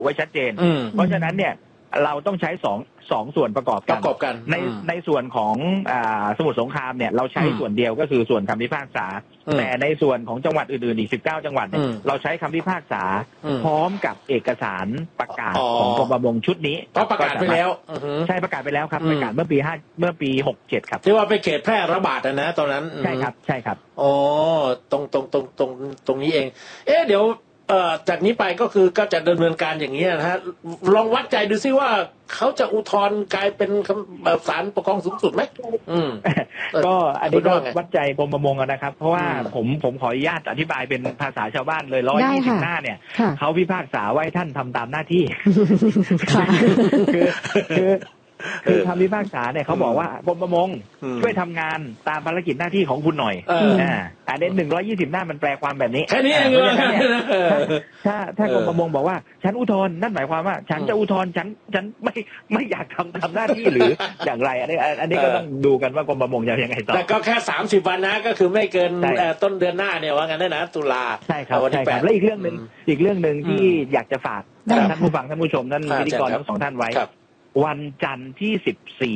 ไว้ชัดเจนเพราะฉะนั้นเนี่ยเราต้องใช้สองส่วนประกอบกันในส่วนของสมุทรสงครามเนี่ยเราใช้ส่วนเดียวก็คือส่วนคำพิพากษาแต่ในส่วนของจังหวัดอื่นๆอีก19จังหวัดเนี่ยเราใช้คำพิพากษาพร้อมกับเอกสารประกาศของกรมประมงชุดนี้ก็ประกาศไปแล้วใช่ประกาศไปแล้วครับประกาศเมื่อปี67ครับที่ว่าไปเขตแพร่ระบาดนะตอนนั้นใช่ครับอ๋อตรงนี้เองเดี๋ยวจากนี้ไปก็คือก็จะดำเนินการอย่างนี้นะฮะลองวัดใจดูซิว่าเขาจะอุทธรณ์กลายเป็นศาลปกครองสูงสุดไหมก็อันนี้ก็วัดใจกรมประมงนะครับเพราะว่าผมขออนุญาตอธิบายเป็นภาษาชาวบ้านเลย120 หน้าเนี่ยเขาพิพากษาไว้ท่านทำตามหน้าที่คือคำพิพากษาเนี่ยเขาบอกว่ากรมประมงช่วยทำงานตามภารกิจหน้าที่ของคุณหน่อยอันนี้120 หน้ามันแปลความแบบนี้แค่นี้เองถ้ากรมประมงบอกว่าฉันอุทธรณ์นั่นหมายความว่าฉันจะอุทธรณ์ฉันไม่อยากทำตามหน้าที่หรืออย่างไรอันนี้ก็ต้องดูกันว่ากรมประมงจะยังไงต่อแต่ก็แค่30 วันนะก็คือไม่เกินต้นเดือนหน้าเนี่ยว่างั้นได้นะตุลาใช่ครับและอีกเรื่องหนึ่งที่อยากจะฝากท่านผู้ฟังท่านผู้ชมท่านพิธีกรทั้ง2 ท่านไว้วันจันทร์ที่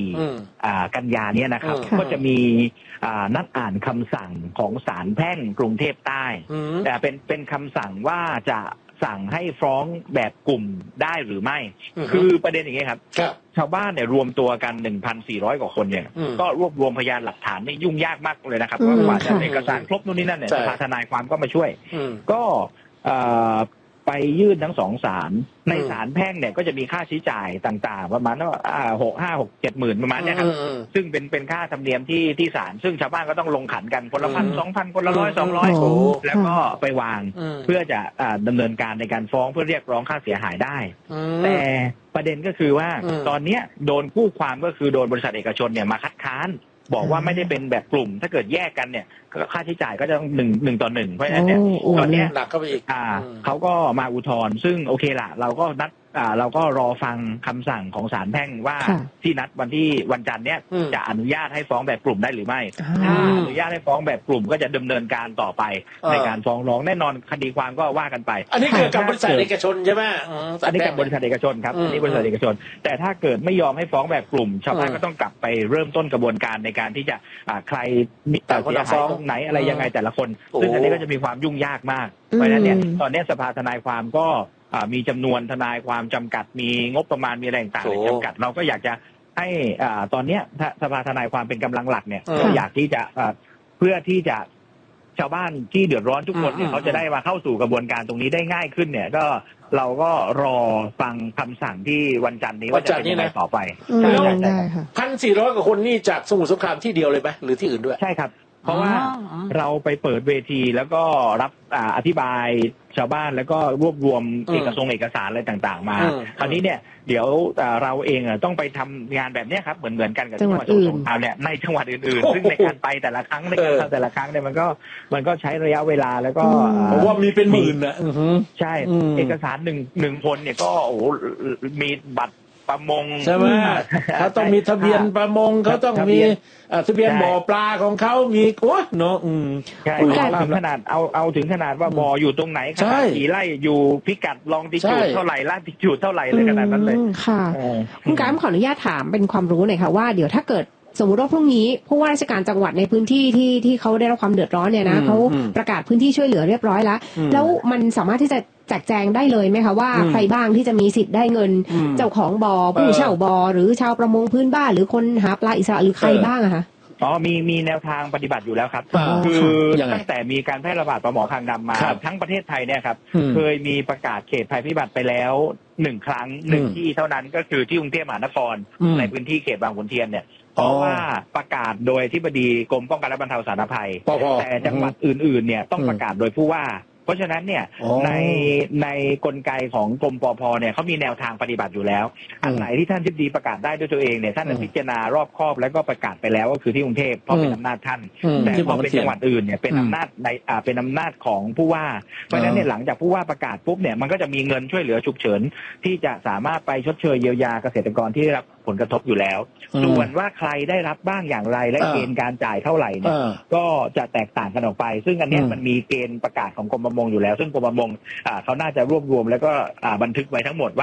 14กันยาเนี่ยนะครับก็จะมีนัดอ่านคำสั่งของศาลแพ่งกรุงเทพใต้แต่เป็นคำสั่งว่าจะสั่งให้ฟ้องแบบกลุ่มได้หรือไม่คือประเด็นอย่างนี้ครับชาวบ้านเนี่ยรวมตัวกัน 1,400 กว่าคนเนี่ยก็รวบรวมพยานหลักฐานนี่ยุ่งยากมากเลยนะครับกว่าจะเอกสารครบนู่นนี่นั่นเนี่ยสภาทนายความก็มาช่วยก็ไปยื่นทั้ง2 ศาลในศาลแพ่งเนี่ยก็จะมีค่าใช้จ่ายต่างๆประมาณ6-7 หมื่นประมาณนี้ครับซึ่งเป็นค่าธรรมเนียมที่ศาลซึ่งชาวบ้านก็ต้องลงขันกันคนละ1,000-2,000คนละ100-200แล้วก็ไปวางเพื่อจะดำเนินการในการฟ้องเพื่อเรียกร้องค่าเสียหายได้แต่ประเด็นก็คือว่าตอนนี้โดนคู่ความก็คือโดนบริษัทเอกชนเนี่ยมาคัดค้านบอกว่าไม่ได้เป็นแบบกลุ่มถ้าเกิดแยกกันเนี่ยค่าใช้จ่ายก็จะต้อง1 ต่อ 1เพราะฉะนั้นเนี่ยตอนนี้หนักเข้าไปอีกเขาก็มาอุทธรณ์ซึ่งโอเคละเราก็รอฟังคำสั่งของศาลแพ่งว่าที่นัดวันจันทร์เนี้ยจะอนุญาตให้ฟ้องแบบกลุ่มได้หรือไม่ถ้าอนุญาตให้ฟ้องแบบกลุ่มก็จะดำเนินการต่อไปในการฟ้องร้องแน่นอนคดีความก็ว่ากันไปอันนี้คือกับบริษัทเอกชนใช่ไหมอันนี้กับบริษัทเอกชนครับอันนี้บริษัทเอกชนแต่ถ้าเกิดไม่ยอมให้ฟ้องแบบกลุ่มชาวบ้านก็ต้องกลับไปเริ่มต้นกระบวนการในการที่จะใครเสียหายตรงไหนอะไรยังไงแต่ละคนซึ่งอันนี้ก็จะมีความยุ่งยากมากเพราะฉะนั้นเนี่ยตอนนี้สภาทนายความก็มีจำนวนทนายความจำกัดมีงบประมาณมีอะไรต่างๆจำกัดเราก็อยากจะให้ตอนนี้สภาทนายความเป็นกำลังหลักเนี่ยก็อยากที่จะเพื่อที่จะชาวบ้านที่เดือดร้อนทุกคนเนี่ยเขาจะได้มาเข้าสู่กระบวนการตรงนี้ได้ง่ายขึ้นเนี่ยก็เราก็รอฟังคำสั่งที่วันจันทร์นี้ว่าจะเป็นยังไงต่อไปได้ค่ะ1,400 กว่าคนนี่จากสมุทรสงครามที่เดียวเลยไหมหรือที่อื่นด้วยใช่ครับเพราะว่าเราไปเปิดเวทีแล้วก็รับอธิบายชาวบ้านแล้วก็รวบรวมเอกสารอะไรต่างๆมาคราวนี้เนี่ยเดี๋ยวเราเองต้องไปทำงานแบบนี้ครับเหมือนกันกับจังหวัดสงขลาเนี่ยในจังหวัดอื่นๆซึ่งในการไปแต่ละครั้งในการทำแต่ละครั้งเนี่ยมันก็ใช้ระยะเวลาแล้วก็ว่ามีเป็นหมื่นนะใช่เอกสารหนึ่งคนเนี่ยก็โอ้มีบัตรประมงใช่ไหมเขาต้องมีทะเบียนประมงเขาต้องมีทะเบียนบ่อปลาของเขามีโอ้เนาะใช่ถึงขนาดเอาถึงขนาดว่าบ่ออยู่ตรงไหนขนาดกี่ไร่อยู่พิกัดลองติจูดเท่าไหร่ลาติจูดเท่าไหร่เลยขนาดนั้นเลยค่ะคุณการขออนุญาตถามเป็นความรู้หน่อยค่ะว่าเดี๋ยวถ้าเกิดสมมติว่าพรุ่งนี้ผู้ว่าราชการจังหวัดในพื้นที่ที่เขาได้รับความเดือดร้อนเนี่ยนะเขาประกาศพื้นที่ช่วยเหลือเรียบร้อยแล้วมันสามารถที่จะแจกแจงได้เลยไหมคะว่าใครบ้างที่จะมีสิทธิ์ได้เงินเจ้าของบ่อผู้เช่าบ่อหรือชาวประมงพื้นบ้านหรือคนหาปลาอิสระหรือใครบ้างอะคะมีแนวทางปฏิบัติอยู่แล้วครับคือตั้งแต่มีการแพร่ระบาดปลาหมอคางดำมาทั้งประเทศไทยเนี่ยครับเคยมีประกาศเขตภัยพิบัติไปแล้ว1 ครั้ง1 ที่เท่านั้นก็คือที่กรุงเทพมหานครในพื้นที่เขตบางขุนเทียนเนี่ยเพราะว่าประกาศโดยอธิบดีกรมป้องกันและบรรเทาสาธารณภัยแต่จังหวัดอื่นๆเนี่ยต้องประกาศโดยผู้ว่าเพราะฉะนั้นเนี่ยในกลไกของกรมปภเนี่ยเขามีแนวทางปฏิบัติอยู่แล้วอันไหนที่ท่านทิบดีประกาศได้ด้วยตัวเองเนี่ยท่านพิจารณารอบคอบแล้วก็ประกาศไปแล้วก็คือที่กรุงเทพเพราะเป็นอำนาจท่านแต่พอเป็นจังหวัดอื่นเนี่ยเป็นอำนาจเป็นอำนาจของผู้ว่าเพราะฉะนั้นเนี่ยหลังจากผู้ว่าประกาศปุ๊บเนี่ยมันก็จะมีเงินช่วยเหลือฉุกเฉินที่จะสามารถไปชดเชยเยียวยาเกษตรกรที่ได้รับผลกระทบอยู่แล้วส่วนว่าใครได้รับบ้างอย่างไรและเกณฑ์การจ่ายเท่าไหร่เนี่ยก็จะแตกต่างกันออกไปซึ่งอันนี้มันมีเกณฑ์ประกาศของกรมประมงอยู่แล้วซึ่งกรมประมงเขาน่าจะรวบรวมแล้วก็บันทึกไว้ทั้งหมดว่า